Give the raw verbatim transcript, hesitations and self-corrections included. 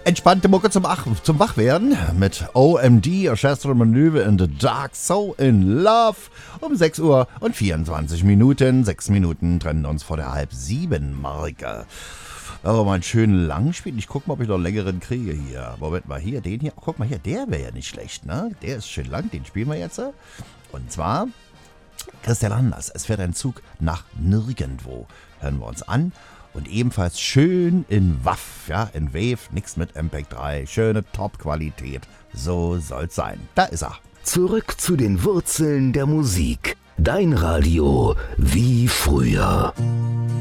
Entspannte Mucke zum, Ach zum Wachwerden mit O M D, Orchestral Maneuver in the Dark, So in Love. Um sechs Uhr und vierundzwanzig Minuten. Sechs Minuten trennen uns vor der halb sieben Marke. Aber mal einen schönen langen Spiel. Ich guck mal, ob ich noch einen längeren kriege hier. Moment mal, hier, den hier. Oh, guck mal hier, der wäre ja nicht schlecht, ne? Der ist schön lang, den spielen wir jetzt. Und zwar Christian Anders. Es fährt ein Zug nach nirgendwo. Hören wir uns an. Und ebenfalls schön in W A V, ja, in Wave, nix mit M P drei. Schöne Top-Qualität. So soll's sein. Da ist er. Zurück zu den Wurzeln der Musik. Dein Radio wie früher.